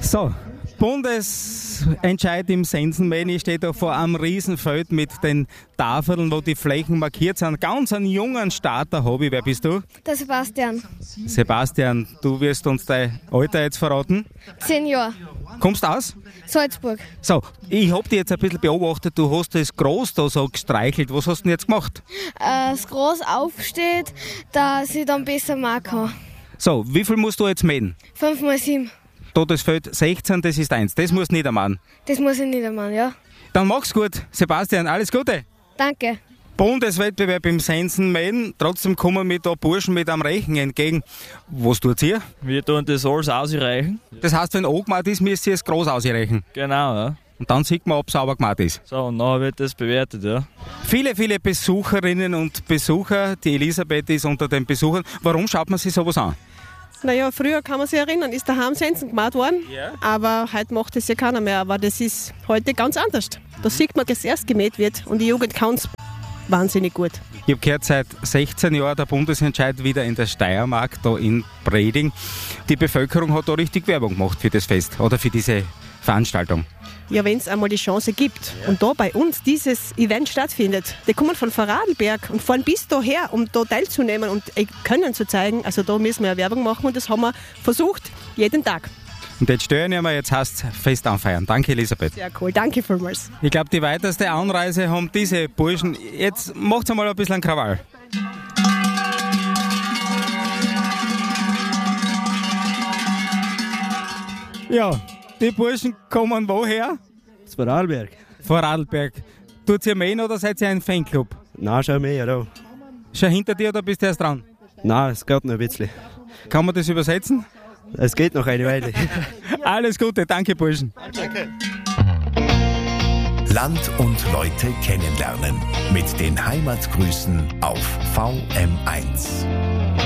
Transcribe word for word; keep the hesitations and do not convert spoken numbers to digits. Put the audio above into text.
So, Bundesentscheid im Sensenmähen. Ich stehe da vor einem Riesenfeld mit den Tafeln, wo die Flächen markiert sind. Ganz einen jungen Starter habe ich. Wer bist du? Der Sebastian. Sebastian, du wirst uns dein Alter jetzt verraten. Zehn Jahre. Kommst aus? Salzburg. So, ich habe dich jetzt ein bisschen beobachtet. Du hast das Gros da so gestreichelt. Was hast du denn jetzt gemacht? Äh, das Gras aufsteht, dass ich dann besser machen kann. So, wie viel musst du jetzt mähen? Fünf mal sieben. Da das Feld sechzehn, das ist eins. Das musst du nicht machen. Das muss ich nicht einmal, ja. Dann mach's gut. Sebastian, alles Gute. Danke. Bundeswettbewerb im Sensenmähen. Trotzdem kommen mir da Burschen mit am Rechen entgegen. Was tut ihr? Wir tun das alles ausreichen. Das heißt, wenn angemacht ist, müsst ihr es groß ausreichen. Genau, ja. Und dann sieht man, ob es sauber gemacht ist. So, und nachher wird das bewertet, ja. Viele, viele Besucherinnen und Besucher. Die Elisabeth ist unter den Besuchern. Warum schaut man sich sowas an? Naja, früher kann man sich erinnern, ist daheim Sensen gemacht worden, Ja. aber heute macht das ja keiner mehr. Aber das ist heute ganz anders. Da sieht man, dass erst gemäht wird und die Jugend kann es wahnsinnig gut. Ich habe gehört, seit sechzehn Jahren der Bundesentscheid wieder in der Steiermark, da in Breding. Die Bevölkerung hat da richtig Werbung gemacht für das Fest oder für diese Veranstaltung. Ja, wenn es einmal die Chance gibt und da bei uns dieses Event stattfindet, die kommen von Vorarlberg und fahren bis daher, um da teilzunehmen und äh, können zu zeigen. Also da müssen wir ja Werbung machen und das haben wir versucht, jeden Tag. Und jetzt stören wir mal, jetzt heißt es Fest anfeiern. Danke, Elisabeth. Sehr cool, danke vielmals. Ich glaube, die weiteste Anreise haben diese Burschen. Jetzt macht's einmal ein bisschen Krawall. Ja, die Burschen kommen woher? Das Vorarlberg. Vorarlberg. Tut ihr mähen oder seid ihr ein Fanclub? Nein, schau mehr, da. Schon hinter dir oder bist du erst dran? Nein, es geht noch ein bisschen. Kann man das übersetzen? Es geht noch eine Weile. Alles Gute, danke Burschen. Danke. Land und Leute kennenlernen mit den Heimatgrüßen auf V M eins.